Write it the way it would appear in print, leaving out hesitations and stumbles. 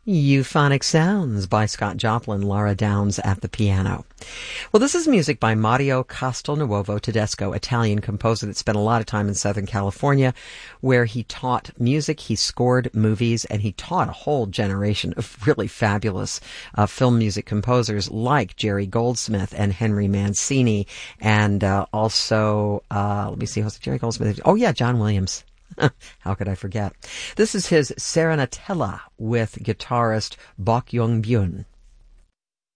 Euphonic Sounds by Scott Joplin, Laura Downs at the piano. Well, this is music by Mario Castelnuovo Tedesco, Italian composer that spent a lot of time in Southern California, where he taught music, he scored movies, and he taught a whole generation of really fabulous film music composers like Jerry Goldsmith and Henry Mancini, and also, let me see, who's Jerry Goldsmith? Oh, yeah, John Williams. How could I forget? This is his Serenatella with guitarist Bok Young Byun.